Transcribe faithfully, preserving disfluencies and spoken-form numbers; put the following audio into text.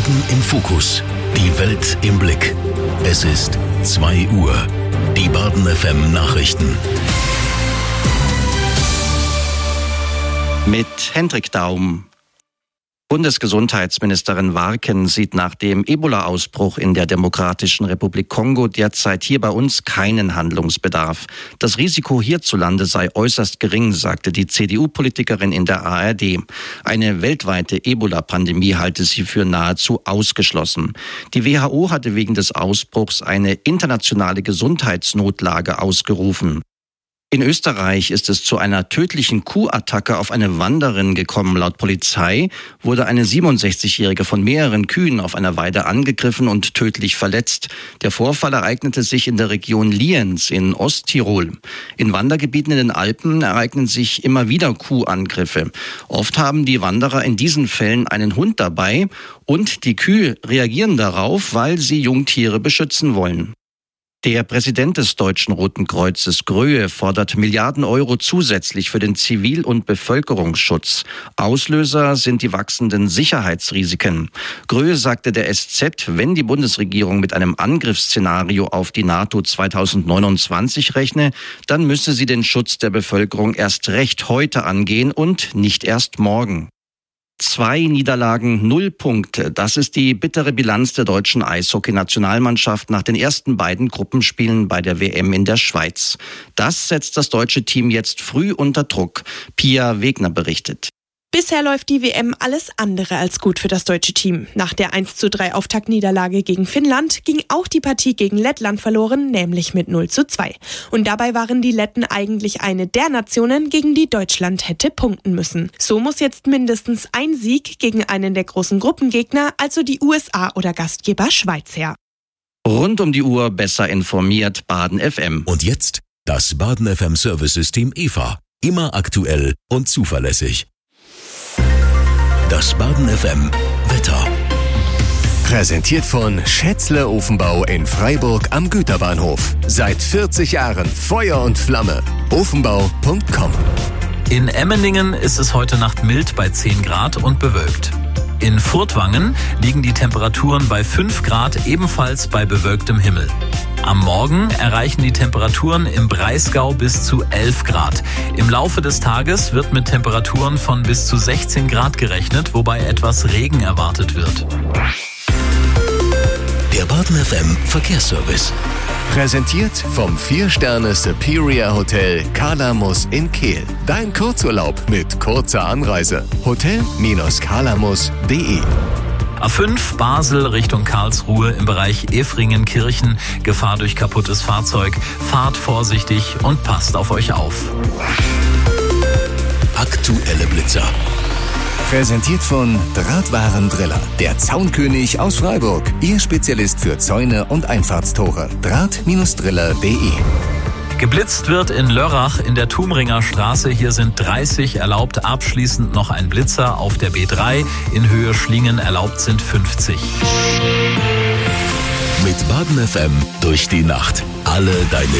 Baden im Fokus. Die Welt im Blick. Es ist zwei Uhr. Die Baden F M Nachrichten. Mit Hendrik Daum. Bundesgesundheitsministerin Warken sieht nach dem Ebola-Ausbruch in der Demokratischen Republik Kongo derzeit hier bei uns keinen Handlungsbedarf. Das Risiko hierzulande sei äußerst gering, sagte die C D U-Politikerin in der A R D. Eine weltweite Ebola-Pandemie halte sie für nahezu ausgeschlossen. Die W H O hatte wegen des Ausbruchs eine internationale Gesundheitsnotlage ausgerufen. In Österreich ist es zu einer tödlichen Kuhattacke auf eine Wanderin gekommen. Laut Polizei wurde eine siebenundsechzigjährige von mehreren Kühen auf einer Weide angegriffen und tödlich verletzt. Der Vorfall ereignete sich in der Region Lienz in Osttirol. In Wandergebieten in den Alpen ereignen sich immer wieder Kuhangriffe. Oft haben die Wanderer in diesen Fällen einen Hund dabei und die Kühe reagieren darauf, weil sie Jungtiere beschützen wollen. Der Präsident des Deutschen Roten Kreuzes, Gröhe, fordert Milliarden Euro zusätzlich für den Zivil- und Bevölkerungsschutz. Auslöser sind die wachsenden Sicherheitsrisiken. Gröhe sagte der S Z, wenn die Bundesregierung mit einem Angriffsszenario auf die NATO zweitausendneunundzwanzig rechne, dann müsse sie den Schutz der Bevölkerung erst recht heute angehen und nicht erst morgen. Zwei Niederlagen, null Punkte. Das ist die bittere Bilanz der deutschen Eishockey-Nationalmannschaft nach den ersten beiden Gruppenspielen bei der W M in der Schweiz. Das setzt das deutsche Team jetzt früh unter Druck. Pia Wegner berichtet. Bisher läuft die W M alles andere als gut für das deutsche Team. Nach der eins zu drei Auftaktniederlage gegen Finnland ging auch die Partie gegen Lettland verloren, nämlich mit null zu zwei. Und dabei waren die Letten eigentlich eine der Nationen, gegen die Deutschland hätte punkten müssen. So muss jetzt mindestens ein Sieg gegen einen der großen Gruppengegner, also die U S A oder Gastgeber Schweiz, her. Rund um die Uhr besser informiert, Baden F M. Und jetzt das Baden F M Service-System E V A. Immer aktuell und zuverlässig. Das Baden F M Wetter. Präsentiert von Schätzle Ofenbau in Freiburg am Güterbahnhof. Seit vierzig Jahren Feuer und Flamme. ofenbau punkt com. In Emmendingen ist es heute Nacht mild bei zehn Grad und bewölkt. In Furtwangen liegen die Temperaturen bei fünf Grad, ebenfalls bei bewölktem Himmel. Am Morgen erreichen die Temperaturen im Breisgau bis zu elf Grad. Im Laufe des Tages wird mit Temperaturen von bis zu sechzehn Grad gerechnet, wobei etwas Regen erwartet wird. Der Baden F M Verkehrsservice. Präsentiert vom vier Sterne Superior Hotel Kalamus in Kehl. Dein Kurzurlaub mit kurzer Anreise. hotel Bindestrich kalamus punkt de. A fünf Basel Richtung Karlsruhe im Bereich Efringen-Kirchen. Gefahr durch kaputtes Fahrzeug. Fahrt vorsichtig und passt auf euch auf. Aktuelle Blitzer. Präsentiert von Drahtwarendriller, der Zaunkönig aus Freiburg. Ihr Spezialist für Zäune und Einfahrtstore. Draht Driller punkt de. Geblitzt wird in Lörrach in der Tumringer Straße. Hier sind dreißig erlaubt. Abschließend noch ein Blitzer auf der B drei. In Höhe Schlingen erlaubt sind fünfzig. Mit Baden F M durch die Nacht. Alle deine